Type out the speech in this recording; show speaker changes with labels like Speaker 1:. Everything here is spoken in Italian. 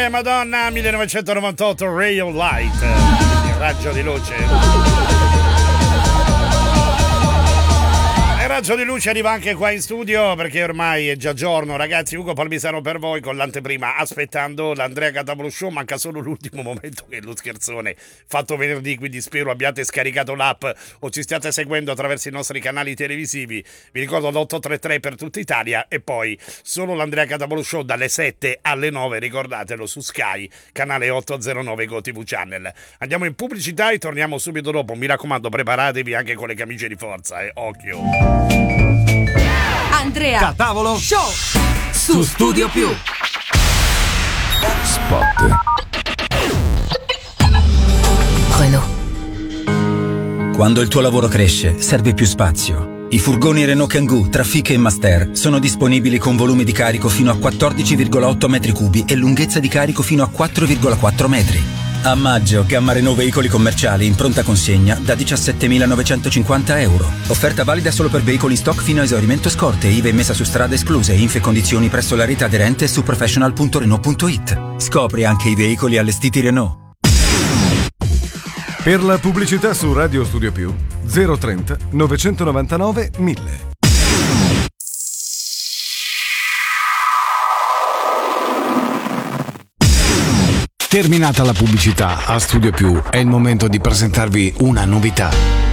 Speaker 1: luce, Madonna, 1998, Ray of Light, il raggio di luce. Il raggio di luce arriva anche qua in studio perché ormai è già giorno, ragazzi. Ugo Palmisano per voi con l'anteprima, aspettando l'Andrea Catapolo Show. Manca solo l'ultimo momento, che è lo scherzone fatto venerdì, quindi spero abbiate scaricato l'app o ci stiate seguendo attraverso i nostri canali televisivi. Vi ricordo l'833 per tutta Italia, e poi solo l'Andrea Catapolo Show dalle 7 alle 9, ricordatelo, su Sky, canale 809 Go TV Channel. Andiamo in pubblicità e torniamo subito dopo. Mi raccomando, preparatevi anche con le camicie di forza, occhio.
Speaker 2: Andrea Catapolo Show su Studio Più.
Speaker 3: Spot.
Speaker 4: Renault. Quando il tuo lavoro cresce, serve più spazio. I furgoni Renault Kangoo, Trafic e Master sono disponibili con volumi di carico fino a 14,8 metri cubi e lunghezza di carico fino a 4,4 metri. A maggio, gamma Renault veicoli commerciali in pronta consegna da 17.950 euro. Offerta valida solo per veicoli in stock fino a esaurimento scorte, IVA e messa su strada escluse, info e condizioni presso la rete aderente su professional.renault.it. Scopri anche i veicoli allestiti Renault.
Speaker 5: Per la pubblicità su Radio Studio Più 030 999 1000.
Speaker 3: Terminata la pubblicità, a Studio Più è il momento di presentarvi una novità.